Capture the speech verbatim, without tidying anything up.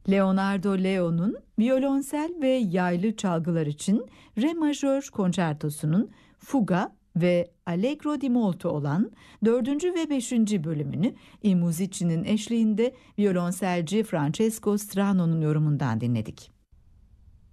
Leonardo Leo'nun violonsel ve yaylı çalgılar için Re majör konçertosunun Fuga ve Allegro di molto olan dördüncü ve beşinci bölümünü I Musici'nin eşliğinde violonselci Francesco Strano'nun yorumundan dinledik.